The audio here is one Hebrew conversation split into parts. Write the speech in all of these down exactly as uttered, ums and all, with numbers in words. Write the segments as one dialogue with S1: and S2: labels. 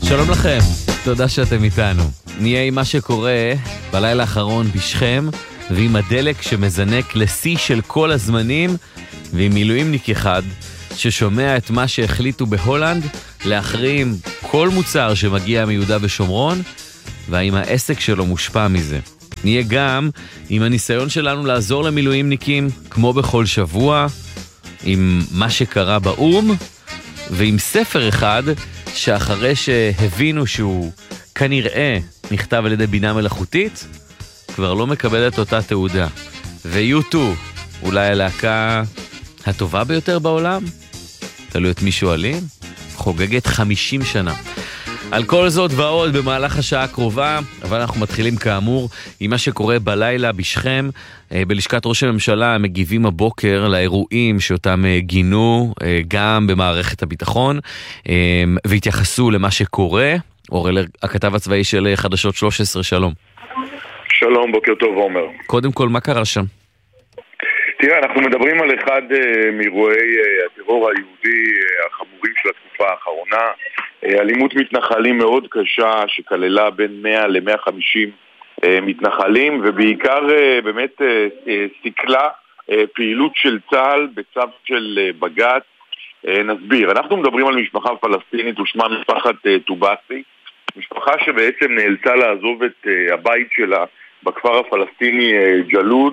S1: שלום לכם, תודה שאתם איתנו. נהיה עם מה שקורה בלילה האחרון בשכם, ועם הדלק שמזנק לשיא של כל הזמנים, ועם מילואימניק אחד ששומע את מה שהחליטו בהולנד להחרים כל מוצר שמגיע מיהודה ושומרון, והאם העסק שלו מושפע מזה. נהיה גם עם הניסיון שלנו לעזור למילואימניקים כמו בכל שבוע, עם מה שקרה באום, ועם ספר אחד שאחרי שהבינו שהוא כנראה נכתב על ידי בינה מלאכותית, כבר לא מקבל את אותה תעודה. ו-יו טו, אולי הלהקה הטובה ביותר בעולם? תלוי את מי שואלים, חוגגת חמישים שנה. על כל זאת ועוד במהלך השעה הקרובה, אבל אנחנו מתחילים כאמור עם מה שקורה בלילה בשכם. בלשכת ראש הממשלה מגיבים הבוקר לאירועים שאותם גינו גם במערכת הביטחון, והתייחסו למה שקורה. אורל, הכתב הצבאי של חדשות שלוש עשרה, שלום.
S2: שלום, בוקר טוב עומר.
S1: קודם כל, מה קרה שם?
S2: תראה, אנחנו מדברים על אחד uh, מאירועי uh, הטרור היהודי uh, החמורים של התקופה האחרונה, uh, אלימות מתנחלים מאוד קשה שכללה בין מאה ל-מאה וחמישים uh, מתנחלים, ובעיקר uh, באמת uh, uh, סיכלה uh, פעילות של צה"ל בצו של uh, בג"ץ. uh, נסביר, אנחנו מדברים על משפחה פלסטינית ושמה משפחת uh, טובאסי, משפחה שבעצם נאלצה לעזוב את uh, הבית שלה בכפר הפלסטיני uh, ג'לוד,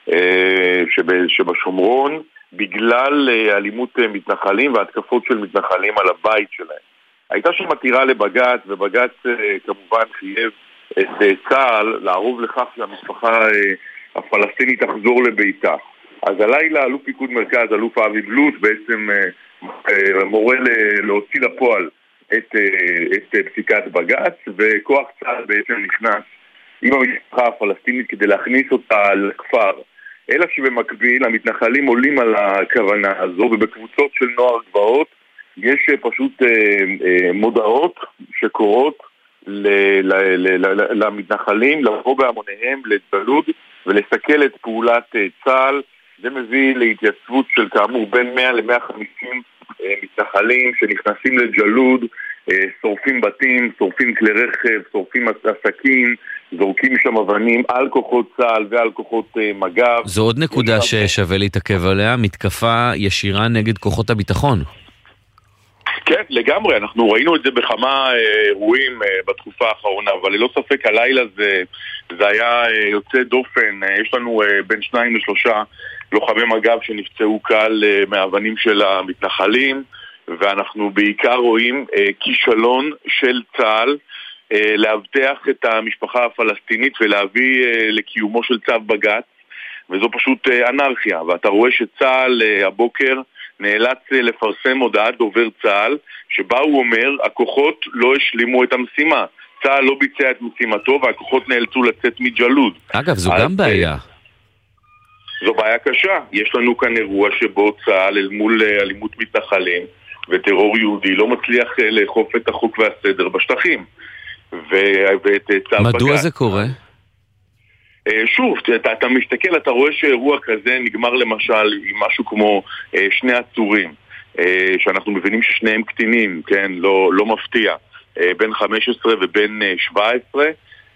S2: שבשומרון, בגלל אלימות מתנחלים והתקפות של מתנחלים על הבית שלהם. הייתה שם עתירה לבג"ץ, ובג"ץ כמובן חייב את צה"ל לערוב לכך שהמשפחה הפלסטינית תחזור לביתה. אז הלילה אלוף פיקוד מרכז, אלוף אבי בלוט, בעצם מורה להוציא לפועל את, את פסיקת בג"ץ, וכוח צה"ל בעצם נכנס עם המשפחה הפלסטינית כדי להכניס אותה לכפר. אלא שבמקביל המתנחלים עולים על הכוונה הזו, ובקבוצות של נוער גבעות יש פשוט אה, אה, מודעות שקורות ל- ל- ל- ל- למתנחלים לבוא בהמוניהם לג'לוד ולסכל את פעולת אה, צה"ל. זה מביא להתייצבות של כאמור בין מאה ל-מאה וחמישים אה, מתנחלים שנכנסים לג'לוד, אה, שורפים בתים, שורפים כלי רכב, שורפים עסקים, זורקים שם אבנים על כוחות צה"ל ועל כוחות uh, מג"ב.
S1: זו עוד נקודה ששווה להתעכב עליה, מתקפה ישירה נגד כוחות הביטחון.
S2: כן, לגמרי, אנחנו ראינו את זה בכמה אירועים uh, בתקופה האחרונה, אבל ללא ספק הלילה זה, זה היה uh, יוצא דופן. uh, יש לנו uh, בין שניים לשלושה לוחמי מג"ב שנפצעו קל uh, מהאבנים של המתנחלים, ואנחנו בעיקר רואים uh, כישלון של צה"ל להבטח את המשפחה הפלסטינית ולהביא לקיומו של צו בג"ץ, וזו פשוט אנרכיה. ואתה רואה שצה"ל הבוקר נאלץ לפרסם הודעת דובר צה"ל שבה הוא אומר הכוחות לא השלימו את המשימה, צה"ל לא ביצע את משימתו והכוחות נאלצו לצאת מג'לוד.
S1: אגב, זו גם בעיה.
S2: זו בעיה קשה. יש לנו כאן אירוע שבו צה"ל אל מול אלימות מתנחלים וטרור יהודי לא מצליח לאכוף את החוק והסדר בשטחים. ואת צו בג"ץ.
S1: מדוע זה קורה?
S2: שוב, אתה, אתה מסתכל, אתה רואה שאירוע כזה נגמר למשל עם משהו כמו שני עצורים, שאנחנו מבינים ששניהם קטינים, כן, לא, לא מפתיע, בין חמש עשרה ובין שבע עשרה,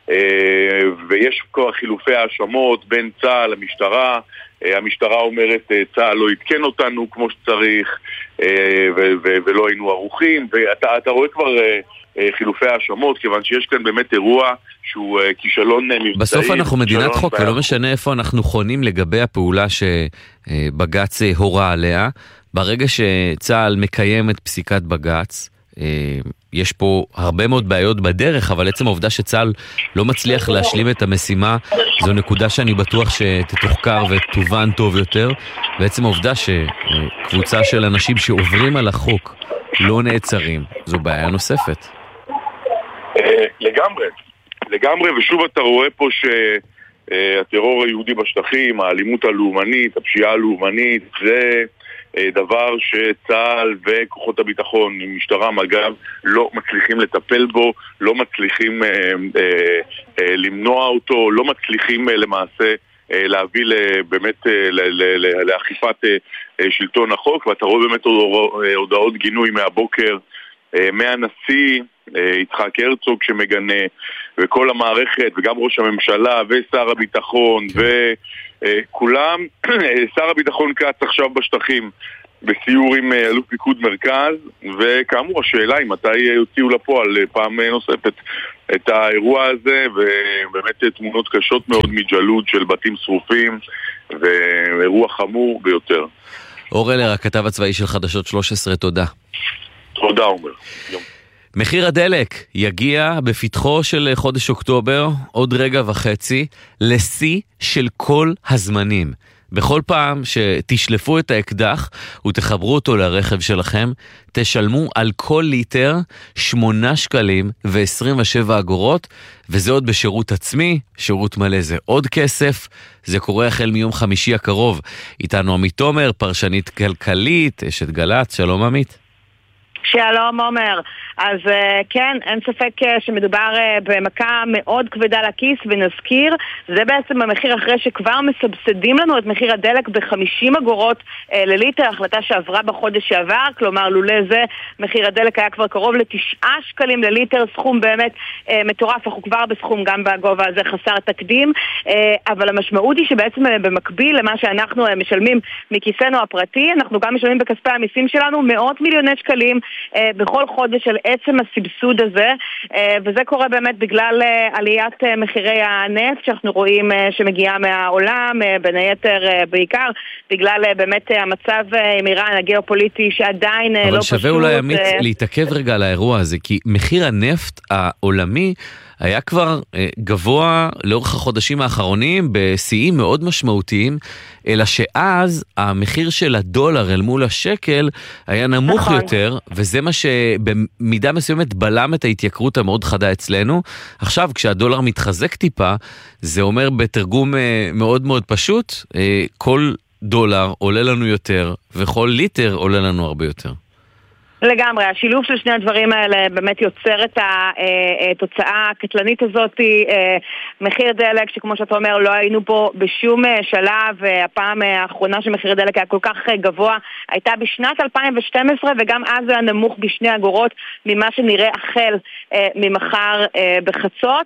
S2: ויש כל חילופי האשמות בין צה"ל למשטרה. המשטרה אומרת צה"ל לא יתקן אותנו כמו שצריך ו- ו- ולא היינו ערוכים, ואתה אתה רואה כבר חילופי האשמות, כיוון שיש כאן באמת אירוע שהוא כישלון מבצעי.
S1: בסוף אנחנו מדינת חוק, ולא משנה איפה אנחנו חונים לגבי הפעולה שבג"ץ הורה עליה. ברגע שצה"ל מקיים את פסיקת בג"ץ, יש פה הרבה מאוד בעיות בדרך, אבל עצם העובדה שצה"ל לא מצליח להשלים את המשימה, זו נקודה שאני בטוח שתתוחקר ותובן טוב יותר. בעצם העובדה שקבוצה של אנשים שעוברים על החוק לא נעצרים, זו בעיה נוספת.
S2: לגמרי, לגמרי, ושוב אתה רואה פה שהטרור היהודי בשטחים, האלימות הלאומנית, הפשיעה הלאומנית, זה דבר שצה"ל וכוחות הביטחון, משטרה, מג"ב, לא מצליחים לטפל בו, לא מצליחים אה, אה, אה, למנוע אותו, לא מצליחים אה, למעשה אה, להביא באמת אה, לאכיפת אה, שלטון החוק. ואתה רואה באמת הודעות גינוי מהבוקר מהנשיא יצחק הרצוג שמגנה, וכל המערכת, וגם ראש הממשלה ושר הביטחון וכולם. שר הביטחון קץ עכשיו בשטחים בסיור עם אלוף פיקוד מרכז, וכאמור השאלה היא מתי יוציאו לפועל פעם נוספת את האירוע הזה, ובאמת תמונות קשות מאוד מג'לוד של בתים שרופים, ואירוע חמור ביותר.
S1: אור אלר, הכתב הצבאי של חדשות שלוש עשרה, תודה.
S2: תודה, עומר.
S1: מחיר הדלק יגיע בפתחו של חודש אוקטובר, עוד רגע וחצי, לשיא של כל הזמנים. בכל פעם שתשלפו את האקדח ותחברו אותו לרכב שלכם, תשלמו על כל ליטר שמונה שקלים ועשרים ושבע אגורות, וזה עוד בשירות עצמי. שירות מלא זה עוד כסף. זה קורה החל מיום חמישי הקרוב. איתנו עמית תומר, פרשנית כלכלית, אשת גל"צ. שלום עמית.
S3: שלום עומר. אז כן, אין ספק שמדובר במכה מאוד כבדה לכיס, ונזכיר, זה בעצם המחיר אחרי שכבר מסבסדים לנו את מחיר הדלק ב-חמישים אגורות לליטר, החלטה שעברה בחודש שעבר, כלומר לולא זה מחיר הדלק היה כבר קרוב לתשעה שקלים לליטר, סכום באמת מטורף, אנחנו כבר בסכום גם בגובה הזה חסר תקדים, אבל המשמעות היא שבעצם במקביל למה שאנחנו משלמים מכיסנו הפרטי, אנחנו גם משלמים בכספי המיסים שלנו מאות מיליוני שקלים בכל חודש של עצם הסבסוד הזה, וזה קורה באמת בגלל עליית מחירי הנפט שאנחנו רואים שמגיעה מהעולם, בין היתר בעיקר בגלל באמת המצב עם איראן הגיאופוליטי שעדיין לא פשוט.
S1: אבל שווה אולי עמית להתעכב רגע על האירוע הזה, כי מחיר הנפט העולמי היה כבר גבוה לאורך החודשים האחרונים בשיאים מאוד משמעותיים, אלא שאז המחיר של הדולר אל מול השקל היה נמוך נכון. יותר, וזה מה שבמידה מסוימת בלם את ההתייקרות המאוד חדה אצלנו. עכשיו כשהדולר מתחזק טיפה, זה אומר בתרגום מאוד מאוד פשוט, כל דולר עולה לנו יותר, וכל ליטר עולה לנו הרבה יותר.
S3: לגמרי, השילוב של שני הדברים האלה באמת יוצר את התוצאה הקטלנית הזאת, מחיר דלק שכמו שאתה אומר לא היינו פה בשום שלב, הפעם האחרונה שמחיר דלק היה כל כך גבוה הייתה בשנת אלפיים ושתים עשרה, וגם אז היה נמוך בשני אגורות ממה שנראה החל ממחר בחצות,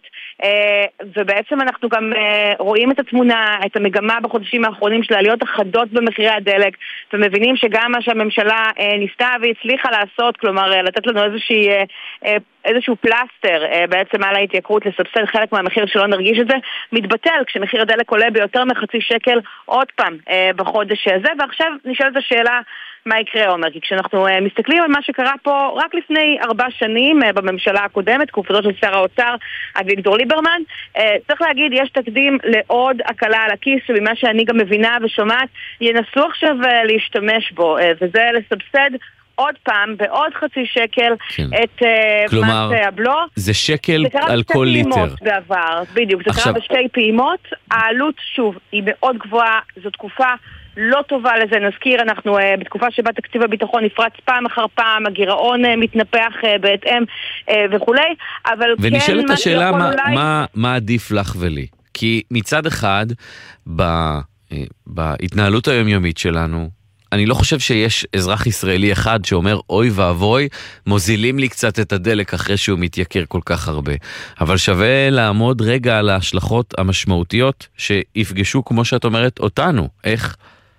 S3: ובעצם אנחנו גם רואים את התמונה, את המגמה בחודשים האחרונים של העליות החדות במחירי הדלק, ומבינים שגם מה שהממשלה ניסתה והצליחה לעשות, כלומר לתת לנו איזושהי, איזשהו פלסטר בעצם על ההתייקרות, לסבסד חלק מהמחיר שלא נרגיש את זה, מתבטל כשמחיר הדלק עולה ביותר מחצי שקל עוד פעם בחודש הזה. ועכשיו נשאלת השאלה מה יקרה, עומר, כי כשאנחנו מסתכלים על מה שקרה פה רק לפני ארבע שנים בממשלה הקודמת, תקופתו של שר האוצר אביגדור ליברמן, צריך להגיד, יש תקדים לעוד הקלה על הכיס, שבמה שאני גם מבינה ושומעת, ינסו עכשיו להשתמש בו, וזה לסבסד עוד פעם, בעוד חצי שקל, כן. את
S1: כלומר,
S3: מס הבלו.
S1: זה שקל זה על כל ליטר.
S3: בעבר, בדיוק, זה עכשיו... קרה בשתי פעימות, העלות שוב היא מאוד גבוהה, זו תקופה לא טובה לזה, נזכיר, אנחנו uh, בתקופה שבה תקציב הביטחון נפרץ פעם אחר פעם, הגירעון uh, מתנפח uh, בהתאם uh, וכולי, אבל
S1: ונשאלת
S3: כן...
S1: השאלה מה,
S3: אולי...
S1: מה, מה עדיף לך ולי? כי מצד אחד, ב, uh, בהתנהלות היומיומית שלנו, אני לא חושב שיש אזרח ישראלי אחד שאומר, אוי ואבוי, מוזילים לי קצת את הדלק אחרי שהוא מתייקר כל כך הרבה. אבל שווה לעמוד רגע על ההשלכות המשמעותיות שיפגשו, כמו שאת אומרת, אותנו. איך?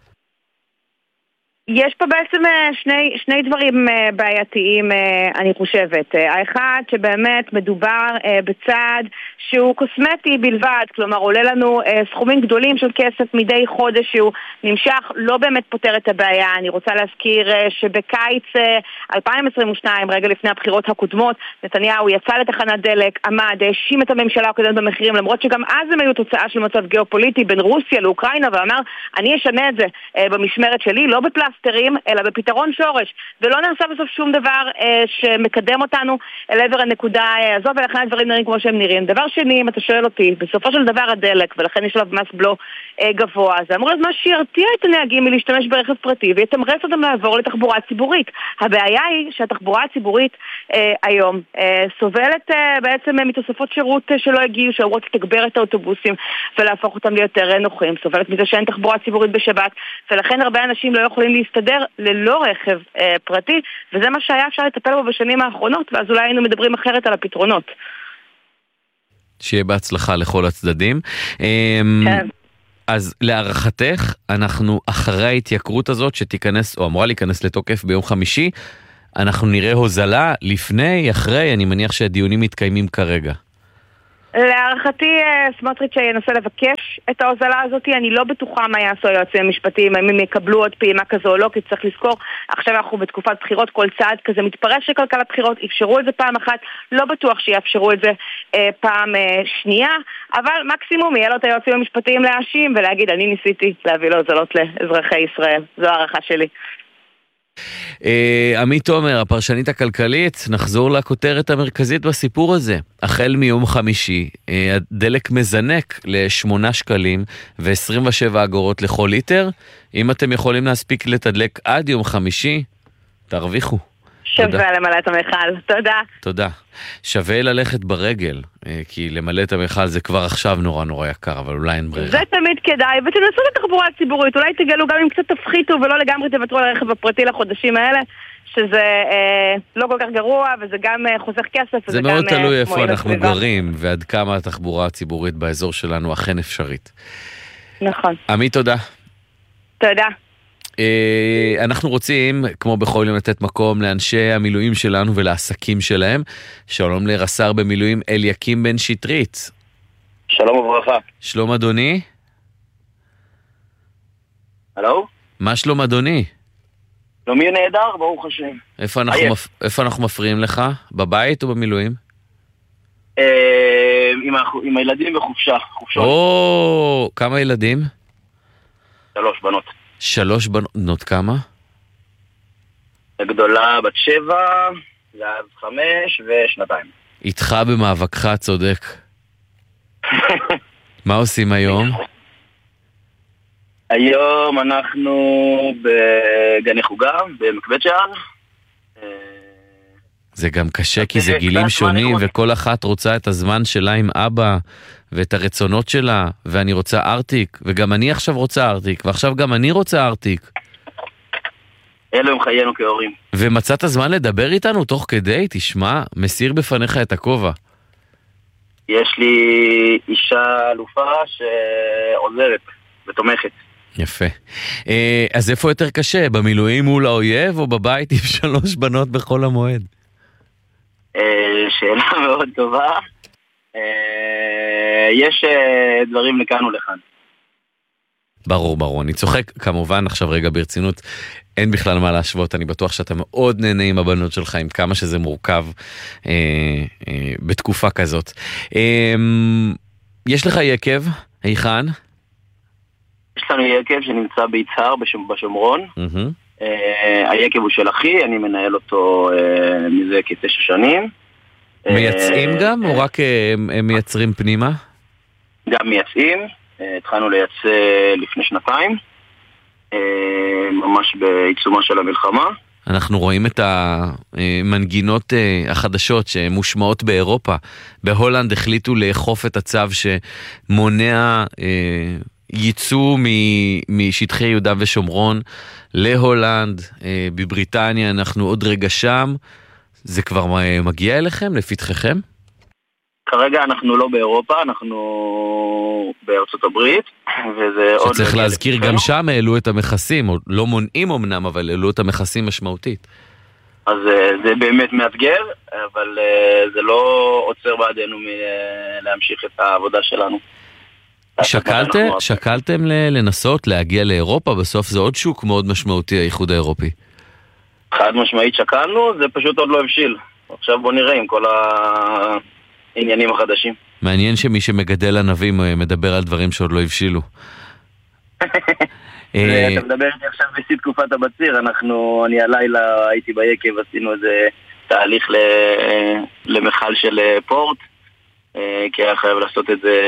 S3: יש פה בעצם שני, שני דברים בעייתיים, אני חושבת. האחד, שבאמת מדובר בצעד שהוא קוסמטי בלבד, כלומר עולה לנו סכומים גדולים של כסף מדי חודש שהוא נמשך, לא באמת פותר את הבעיה. אני רוצה להזכיר שבקיץ אלפיים עשרים ושתיים, רגע לפני הבחירות הקודמות, נתניהו יצא לתחנת דלק, עמד, האשים את הממשלה הקודמת במחירים, למרות שגם אז הם היו תוצאה של מצב גיאופוליטי בין רוסיה לאוקראינה, ואמר, אני אשנה את זה במשמרת שלי, לא בפלס אלא בפתרון שורש, ולא נעשה בסוף שום דבר אה, שמקדם אותנו אל עבר הנקודה אה, הזו, ולכן הדברים נראים כמו שהם נראים. דבר שני, אם אתה שואל אותי, בסופו של דבר הדלק, ולכן יש עליו מס בלו אה, גבוה, זה אמור להיות מה שירתיע את הנהגים מלהשתמש ברכב פרטי, ויתמרץ אותם לעבור לתחבורה ציבורית. הבעיה היא שהתחבורה הציבורית אה, היום אה, סובלת אה, בעצם מתוספות שירות אה, שלא הגיעו, שאומרות לתגבר את האוטובוסים ולהפוך אותם ליותר נוחים, סובלת מזה שאין תחבורה ציבורית בשבת, ולכן הרבה אנשים לא יכולים להסתדר ללא רכב אה, פרטי, וזה מה שהיה אפשר לטפל בו בשנים האחרונות, ואז אולי היינו מדברים אחרת על הפתרונות.
S1: שיהיה בהצלחה לכל הצדדים.
S3: כן.
S1: אז להערכתך, אנחנו אחרי ההתייקרות הזאת שתיכנס, או אמורה להיכנס לתוקף ביום חמישי, אנחנו נראה הוזלה לפני, אחרי, אני מניח שהדיונים מתקיימים כרגע.
S3: להערכתי סמוטריץ' ינסה לבקש את ההוזלה הזאת. אני לא בטוחה מה יעשו היועצים המשפטיים, אם הם יקבלו עוד פעימה כזו או לא, כי צריך לזכור, עכשיו אנחנו בתקופת בחירות, כל צעד כזה מתפרש לכלכלת בחירות, אפשרו את זה פעם אחת, לא בטוח שיאפשרו את זה אה, פעם אה, שנייה, אבל מקסימום יהיה לו את היועצים המשפטיים להאשים ולהגיד, אני ניסיתי להביא לו הוזלות לאזרחי ישראל. זו הערכה שלי.
S1: עמית תומר, הפרשנית הכלכלית, נחזור לכותרת המרכזית בסיפור הזה. החל מיום חמישי, הדלק מזנק לשמונה שקלים ועשרים ושבע אגורות לכל ליטר. אם אתם יכולים להספיק לתדלק עד יום חמישי, תרוויחו.
S3: שווה למלא את המכל, תודה.
S1: תודה. שווה ללכת ברגל, כי למלא את המכל זה כבר עכשיו נורא נורא יקר, אבל אולי אין ברירה.
S3: זה תמיד כדאי, ותנסו את התחבורה הציבורית, אולי תגלו גם אם קצת תפחיתו ולא לגמרי תוותרו על הרכב הפרטי לחודשים האלה, שזה אה, לא כל כך גרוע, וזה גם אה, חוסך כסף.
S1: זה מאוד תלוי איפה אנחנו גרים, ועד כמה התחבורה הציבורית באזור שלנו אכן אפשרית.
S3: נכון.
S1: עמית, תודה.
S3: תודה.
S1: אנחנו רוצים, כמו בכל יום, לתת מקום לאנשי המילואים שלנו ולעסקים שלהם. שלום לרס"ר במילואים אליקים בן שטרית.
S4: שלום וברכה.
S1: שלום אדוני.
S4: הלו?
S1: מה שלום אדוני?
S4: שלומי נהדר, ברוך השם.
S1: איפה אנחנו, מפ... איפה אנחנו מפריעים לך? בבית או במילואים?
S4: עם, ה... עם הילדים בחופשה. חופשות.
S1: או, כמה ילדים?
S4: שלוש בנות.
S1: שלוש בנות כמה?
S4: הגדולה בת שבע, ואז חמש ושנתיים.
S1: איתך במאבקך צודק. מה עושים היום?
S4: היום אנחנו בגני חוגה, במקבט שען.
S1: זה גם קשה כי זה גילים שונים וכל אחת רוצה את הזמן שלה עם אבא ואת הרצונות שלה, ואני רוצה ארטיק, וגם אני עכשיו רוצה ארטיק, ועכשיו גם אני רוצה ארטיק.
S4: אלו הם חיינו כהורים.
S1: ומצאת זמן לדבר איתנו תוך כדי? תשמע, מסיר בפניך את הכובע.
S4: יש לי אישה אלופה שעוזרת ותומכת.
S1: יפה. אז איפה יותר קשה? במילואים מול האויב או בבית עם שלוש בנות בכל המועד?
S4: שאלה מאוד טובה. יש דברים לכאן ולכאן.
S1: ברור, ברור. אני צוחק כמובן עכשיו רגע ברצינות. אין בכלל מה להשוות. אני בטוח שאתה מאוד נהנה עם הבנות שלך, עם כמה שזה מורכב אה, אה, בתקופה כזאת. אה, יש לך יקב, היכן?
S4: יש לנו יקב שנמצא ביצהר בשומרון.
S1: Mm-hmm.
S4: אה, היקב הוא של אחי, אני מנהל אותו אה, מזה כתשע שנים.
S1: מייצאים גם, או רק הם מייצרים פנימה?
S4: גם מייצאים, התחלנו לייצא לפני שנתיים, ממש בעיצומה של המלחמה.
S1: אנחנו רואים את המנגינות החדשות שמושמעות באירופה. בהולנד החליטו לאכוף את הצו שמונע ייצוא משטחי יהודה ושומרון להולנד. בבריטניה אנחנו עוד רגע שם. זה כבר מגיע אליכם, לפתחכם?
S4: כרגע אנחנו לא באירופה, אנחנו בארצות הברית, וזה עוד...
S1: שצריך להזכיר גם שם העלו את המכסים, לא מונעים אמנם, אבל העלו את המכסים משמעותית.
S4: אז זה באמת מאתגר, אבל זה לא עוצר בעדינו להמשיך את העבודה שלנו.
S1: שקלתם, שקלתם לנסות להגיע לאירופה? בסוף זה עוד שוק מאוד משמעותי, האיחוד האירופי.
S4: חד משמעית שקלנו, זה פשוט עוד לא הבשיל. עכשיו בוא נראה עם כל העניינים החדשים.
S1: מעניין שמי שמגדל ענבים מדבר על דברים שעוד לא הבשילו.
S4: אתה מדבר איתי עכשיו בשיא תקופת הבציר, אנחנו, אני הלילה הייתי ביקב, עשינו איזה תהליך למחל של פורט, כי היה חייב לעשות את זה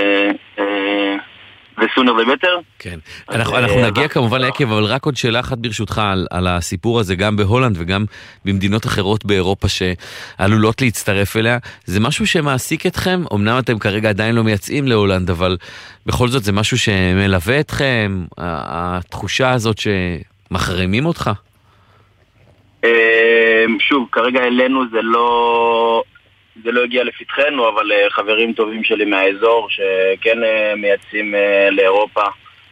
S4: וסונר ובטר.
S1: כן, אנחנו, אנחנו נגיע כמובן לעקב, אבל רק עוד שאלה אחת ברשותך על, על הסיפור הזה, גם בהולנד וגם במדינות אחרות באירופה שעלולות להצטרף אליה. זה משהו שמעסיק אתכם? אמנם אתם כרגע עדיין לא מייצאים להולנד, אבל בכל זאת זה משהו שמלווה אתכם, התחושה הזאת מחרימים אותך?
S4: שוב, כרגע אלינו זה לא... זה לא הגיע לפתחנו, אבל חברים טובים שלי מהאזור שכן מייצאים לאירופה,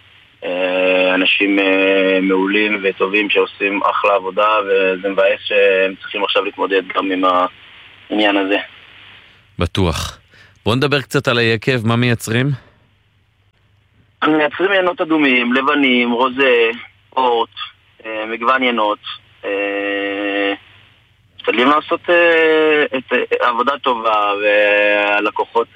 S4: אנשים מעולים וטובים שעושים אחלה עבודה, וזה מבאס שהם צריכים עכשיו להתמודד גם עם העניין הזה. בטוח.
S1: בואו נדבר קצת על היקב, מה מייצרים?
S4: מייצרים ינות אדומים, לבנים, רוזה, פורט, מגוון ינות. משתדלים לעשות את עבודה טובה, והלקוחות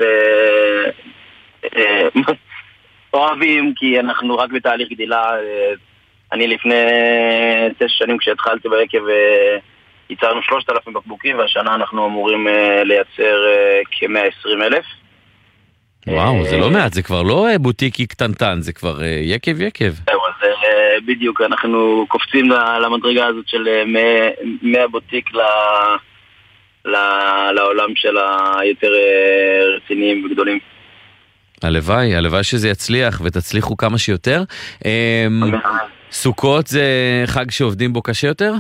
S4: אוהבים, כי אנחנו רק בתהליך גדילה. אני לפני תשע שנים כשהתחלתי ביקב ייצרנו שלושת אלפים בקבוקים, והשנה אנחנו אמורים לייצר כ-מאה ועשרים אלף.
S1: וואו, זה לא מעט, זה כבר לא בוטיקי קטנטן, זה כבר יקב יקב.
S4: זהו, אז בדיוק, אנחנו קופצים למדרגה הזאת של מהבוטיק לעולם של היותר רציניים וגדולים.
S1: הלוואי, הלוואי שזה יצליח ותצליחו כמה שיותר. סוכות זה חג שעובדים בו קשה יותר?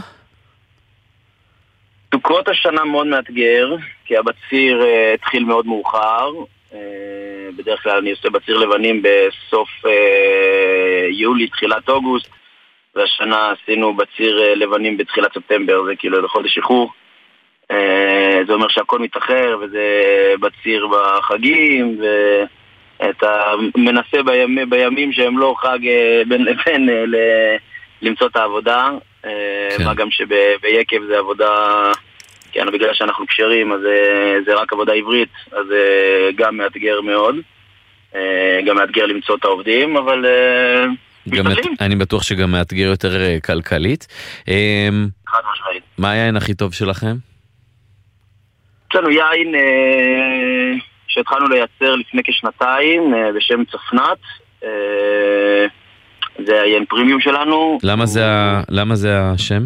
S4: סוכות השנה מאוד מאתגר, כי הבציר התחיל מאוד מאוחר. בדרך כלל אני עושה בציר לבנים בסוף יולי, תחילת אוגוסט, והשנה עשינו בציר לבנים בתחילת ספטמבר, זה כאילו לחודש שחרור. זה אומר שהכל מתאחר, וזה בציר בחגים, ואתה מנסה בימי, בימים שהם לא חג בין לבין למצוא את העבודה, כן. מה גם שביקב זה עבודה... כן, בגלל שאנחנו קשרים, אז זה רק עבודה עברית, אז גם מאתגר מאוד, גם מאתגר למצוא את העובדים, אבל משתדלים.
S1: אני בטוח שגם מאתגר יותר כלכלית.
S4: חד משמעית.
S1: מה היין הכי טוב שלכם?
S4: יש לנו יין שהתחלנו לייצר לפני כשנתיים, בשם צפנת. זה היין פרימיום שלנו.
S1: למה זה השם?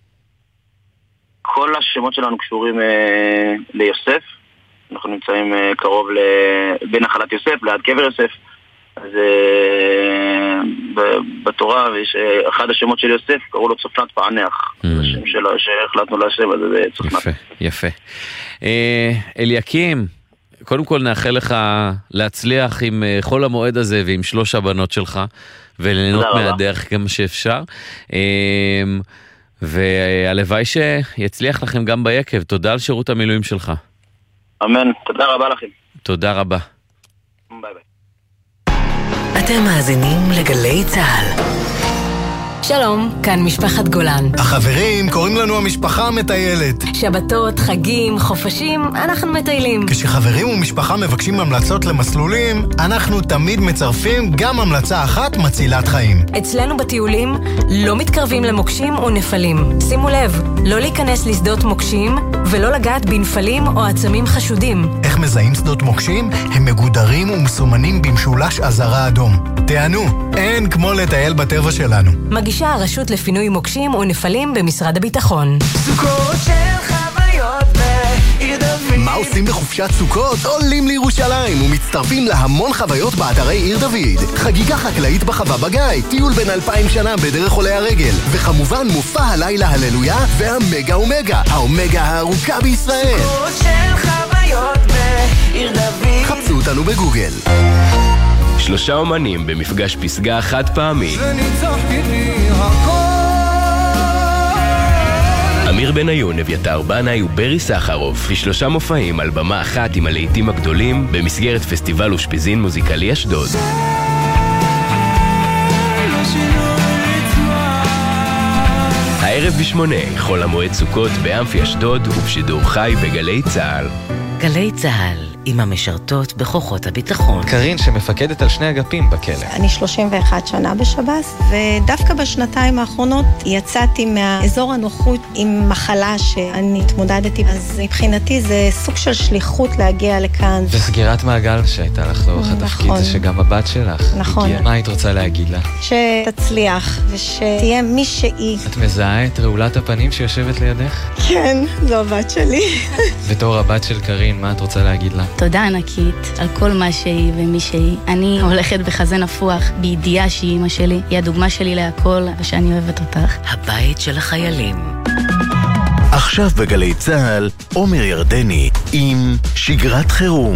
S4: כל השמות שלנו קשורים אה, ליוסף. אנחנו נמצאים אה, קרוב ל... בין נחלת יוסף ליד קבר יוסף. אז אה, ב- בתורה יש אה, אחד השמות של יוסף, קראו לו צפנת פענח. Mm. זה השם שלו שהחלטנו להשם, אז זה צפנת.
S1: יפה, יפה. אה, אליקים, קודם כל נאחל לך להצליח עם אה, חול המועד הזה ועם שלוש הבנות שלך, וליהנות מהדרך כמה שאפשר. אה, והלוואי שיצליח לכם גם ביקב. תודה על שירות המילואים שלך.
S4: אמן, תודה רבה לכם.
S1: תודה רבה.
S4: ביי ביי.
S5: אתם מאזינים לגלי צהל.
S6: שלום, כאן משפחת גולן.
S7: החברים קוראים לנו המשפחה המטיילת.
S6: שבתות, חגים, חופשים, אנחנו מטיילים.
S7: כשחברים ומשפחה מבקשים המלצות למסלולים, אנחנו תמיד מצרפים גם המלצה אחת מצילת חיים.
S6: אצלנו בטיולים לא מתקרבים למוקשים או נפלים. שימו לב, לא להיכנס לשדות מוקשים ולא לגעת בנפלים או עצמים חשודים.
S7: איך מזהים שדות מוקשים? הם מגודרים ומסומנים במשולש אזהרה אדום. תענו, אין כמו לטייל בטבע שלנו.
S6: מגישה הרשות לפינוי מוקשים ונפלים במשרד הביטחון.
S8: סוכות של חוויות בעיר דוד.
S7: מה עושים בחופשת סוכות? עולים לירושלים ומצטרפים להמון חוויות באתרי עיר דוד. חגיגה חקלאית בחווה בגיא, טיול בין אלפיים שנה בדרך עולי הרגל, וכמובן מופע הלילה הללויה והמגה אומגה, האומגה הארוכה בישראל.
S8: סוכות של חוויות בעיר דוד.
S7: חפשו אותנו בגוגל.
S9: שלושה אומנים במפגש פסגה חד פעמי. אמיר בניון, אביתר בנאי וברי סחרוף, בשלושה מופעים על במה אחת עם הלהיטים הגדולים במסגרת פסטיבל אושפיזין מוזיקלי אשדוד. הערב בשמונה, חול המועד סוכות באמפי אשדוד ובשידור חי בגלי צהל.
S5: גלי צהל, עם המשרתות בכוחות הביטחון.
S10: קרין שמפקדת על שני אגפים בכלא.
S11: אני שלושים ואחת שנה בשב"ס, ודווקא בשנתיים האחרונות יצאתי מהאזור הנוחות עם מחלה שאני התמודדתי. אז מבחינתי זה סוג של שליחות להגיע לכאן.
S10: וסגירת מעגל שהייתה לך לאורך התפקיד,
S11: נכון.
S10: זה שגם הבת שלך.
S11: נכון.
S10: הגיע. מה היית רוצה להגיד לה?
S11: שתצליח, ושתהיה מי שהיא.
S10: את מזהה את רעולת הפנים שיושבת לידך?
S11: כן, זו הבת שלי.
S10: בתור הבת של קרין, שרין, מה את רוצה להגיד לה?
S12: תודה ענקית על כל מה שהיא ומי שהיא. אני הולכת בחזה נפוח בידיעה שהיא אמא שלי. היא הדוגמה שלי להכל, ושאני אוהבת אותך.
S5: הבית של החיילים.
S7: עכשיו בגלי צהל, עומר ירדני עם שגרת חירום.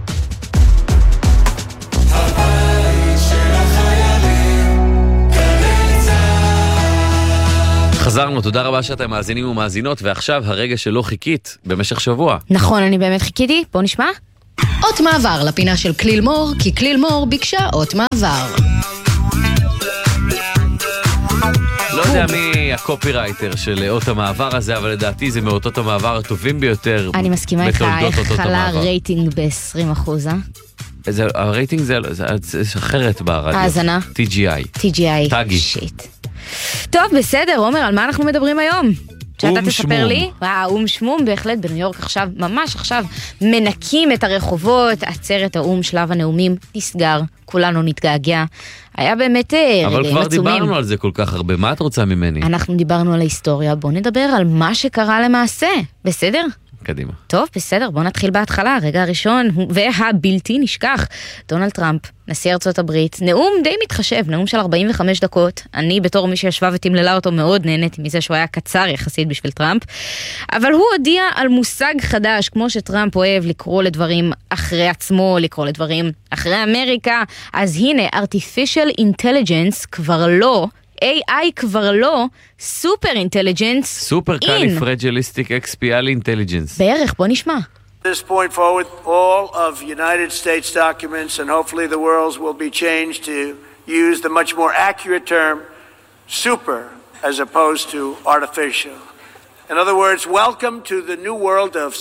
S1: חזרנו, תודה רבה שאתם מאזינים ומאזינות, ועכשיו הרגע שלא חיכית במשך שבוע.
S13: נכון, אני באמת חיכיתי, בוא נשמע.
S14: אות מעבר לפינה של כליל מור, כי כליל מור ביקשה אות מעבר.
S1: לא יודע מי הקופירייטר של אות המעבר הזה, אבל לדעתי זה מאותות המעבר הטובים ביותר.
S13: אני מסכימה איתך, איך חלה רייטינג ב-עשרים אחוז, אה?
S1: הרייטינג זה אחרת ברדיו.
S13: האזנה?
S1: טי ג'י איי.
S13: טי ג'י איי.
S1: טאגי.
S13: שיט. טוב, בסדר, עומר, על מה אנחנו מדברים היום? שאתה תספר לי? וואו, אום שמום, בהחלט בניו יורק עכשיו, ממש עכשיו, מנקים את הרחובות, עצרת האום, שלב הנאומים, נסגר, כולנו נתגעגע. היה באמת רגעים עצומים.
S1: אבל כבר דיברנו על זה כל כך הרבה, מה את רוצה ממני?
S13: אנחנו דיברנו על ההיסטוריה, בוא נדבר על מה שקרה למעשה, בסדר?
S1: קדימה.
S13: טוב, בסדר, בוא נתחיל בהתחלה. הרגע הראשון, והבלתי נשכח, דונלד טראמפ, נשיא ארצות הברית, נאום די מתחשב, נאום של ארבעים וחמש דקות. אני בתור מי שישבה ותמללה אותו מאוד נהנית מזה שהוא היה קצר יחסית בשביל טראמפ. אבל הוא הודיע על מושג חדש, כמו שטראמפ אוהב לקרוא לדברים אחרי עצמו, לקרוא לדברים אחרי אמריקה. אז הנה, artificial intelligence כבר לא, איי איי כבר לא, סופר אינטליג'נס,
S1: סופר קליפרג'ליסטיק אקספיאלי אינטליג'נס.
S13: בערך, בוא נשמע.
S15: This point forward, all of United States documents and hopefully the world's will be changed to use the much more accurate term super as opposed to artificial. In other words, welcome to the new world of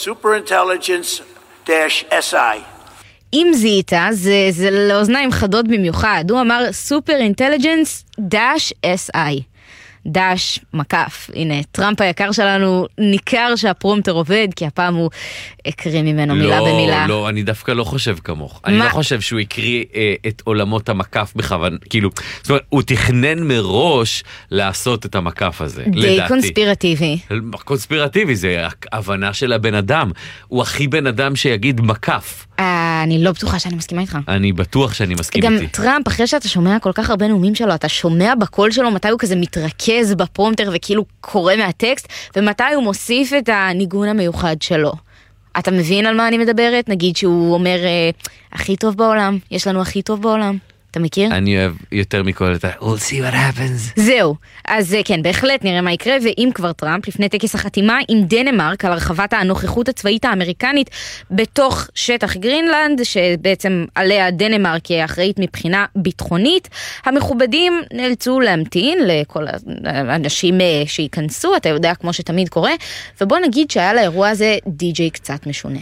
S15: superintelligence-S I.
S13: אם זיהית, זה, זה לאוזניים חדות במיוחד. הוא אמר סופר אינטליג'נס דאש אס איי. דאש מקף. הנה, טראמפ היקר שלנו ניכר שהפרומטר עובד, כי הפעם הוא הקריא ממנו מילה
S1: לא,
S13: במילה.
S1: לא, אני דווקא לא חושב כמוך. מה? אני לא חושב שהוא הקריא אה, את עולמות המקף בכוון. כאילו, זאת אומרת, הוא תכנן מראש לעשות את המקף הזה.
S13: די לדעתי. קונספירטיבי.
S1: קונספירטיבי, זה הבנה של הבן אדם. הוא הכי בן אדם שיגיד מקף.
S13: אני לא בטוחה שאני מסכימה איתך.
S1: אני בטוח שאני מסכים
S13: גם
S1: איתי.
S13: גם טראמפ, אחרי שאתה שומע כל כך הרבה נאומים שלו, אתה שומע בקול שלו מתי הוא כזה מתרכז בפרומטר וכאילו קורא מהטקסט, ומתי הוא מוסיף את הניגון המיוחד שלו. אתה מבין על מה אני מדברת? נגיד שהוא אומר, הכי טוב בעולם, יש לנו הכי טוב בעולם. אתה מכיר?
S1: אני אוהב יותר מכל את ה- We'll see what happens.
S13: זהו. אז כן, בהחלט נראה מה יקרה, ואם כבר טראמפ, לפני טקס החתימה עם דנמרק על הרחבת הנוכחות הצבאית האמריקנית בתוך שטח גרינלנד, שבעצם עליה דנמרק אחראית מבחינה ביטחונית, המכובדים נאלצו להמתין לכל האנשים שיכנסו, אתה יודע, כמו שתמיד קורה, ובוא נגיד שהיה לאירוע הזה די-ג'יי קצת משונה.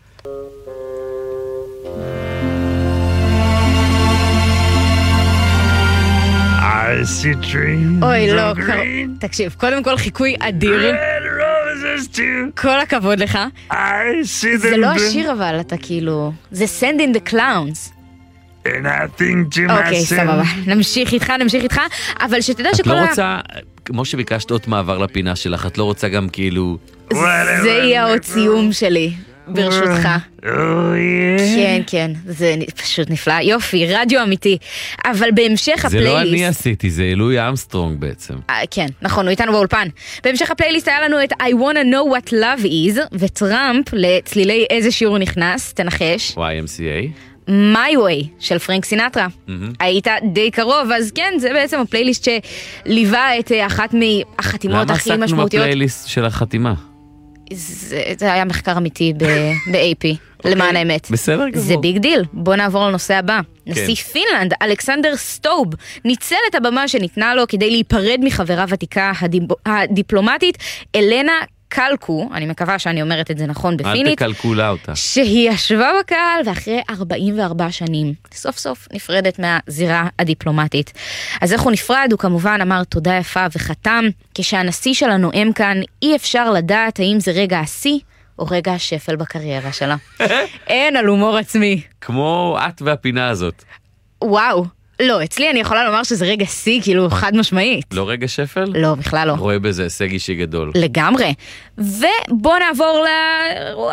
S13: אוי, לא, תקשיב, קודם כל חיקוי אדיר. כל הכבוד לך. זה לא השיר אבל, אתה כאילו... זה Send in the Clowns. אוקיי, סבבה. נמשיך איתך, נמשיך איתך. אבל שתדע שכל ה...
S1: את לא רוצה, כמו שביקשת עוד מעבר לפינה שלך, את לא רוצה גם כאילו...
S13: זה יהיה עוד סיום שלי. ברשותך. כן, כן, זה פשוט נפלא. יופי, רדיו אמיתי. אבל בהמשך הפלייליסט...
S1: זה לא אני עשיתי, זה אלוי אמסטרונג בעצם.
S13: כן, נכון, הוא איתנו באולפן. בהמשך הפלייליסט היה לנו את I wanna know what love is, וטראמפ לצלילי איזה שיעור נכנס, תנחש.
S1: וואי אם סי איי?
S13: My Way של פרנק סינטרה. היית די קרוב, אז כן, זה בעצם הפלייליסט שליווה את אחת מהחתימות הכי משמעותיות.
S1: למה עסקנו בפלייליסט של החתימה?
S13: זה, זה היה מחקר אמיתי ב-איי פי, למען האמת.
S1: בסדר גמור.
S13: זה ביג דיל. בוא נעבור לנושא הבא. נשיא פינלנד, אלכסנדר סטוב, ניצל את הבמה שניתנה לו כדי להיפרד מחברה ותיקה הדיפלומטית, אלנה קלקו, אני מקווה שאני אומרת את זה נכון בפינית.
S1: אל תקלקו לה אותה.
S13: שהיא ישבה בקהל, ואחרי ארבעים וארבע שנים, סוף סוף נפרדת מהזירה הדיפלומטית. אז איך הוא נפרד? הוא כמובן אמר תודה יפה וחתם, כשהנשיא שלה נואם כאן, אי אפשר לדעת האם זה רגע השיא, או רגע השפל בקריירה שלה. אין על הומור עצמי.
S1: כמו את והפינה הזאת.
S13: וואו. לא, אצלי אני יכולה לומר שזה רגע שיא, כאילו חד משמעית.
S1: לא רגע שפל?
S13: לא, בכלל לא.
S1: רואה בזה הישג אישי גדול.
S13: לגמרי. ובוא נעבור לאירוע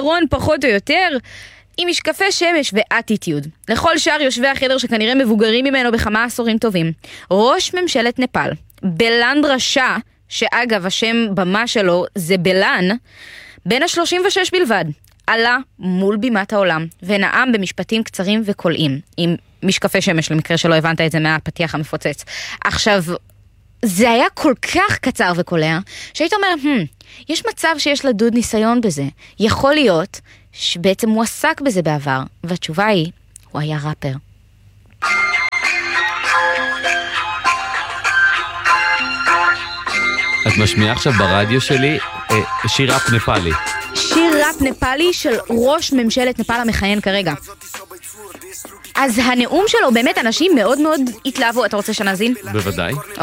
S13: העיקרון פחות או יותר, עם משקפי שמש ואטיטיוד. לכל שאר יושבי החדר שכנראה מבוגרים ממנו בכמה עשורים טובים. ראש ממשלת נפאל, בלנדרה שאה, שאגב השם במה שלו זה בלן, בן ה-שלושים ושש בלבד, עלה מול בימת העולם ונאם במשפטים קצרים וקולעים, עם משקפי שמש למקרה שלא הבנת את זה מהפתיח המפוצץ. עכשיו, זה היה כל כך קצר וקולע, שהיית אומר, hmm, יש מצב שיש לדוד ניסיון בזה. יכול להיות שבעצם הוא עסק בזה בעבר, והתשובה היא, הוא היה ראפר.
S1: את משמיעה עכשיו ברדיו שלי אה, שיר ראפ נפאלי.
S13: שיר ראפ נפאלי של ראש ממשלת נפאל המכהן כרגע. אז הנאום שלו באמת אנשים מאוד מאוד התלהבו. אתה רוצה שנאזין?
S1: בוודאי.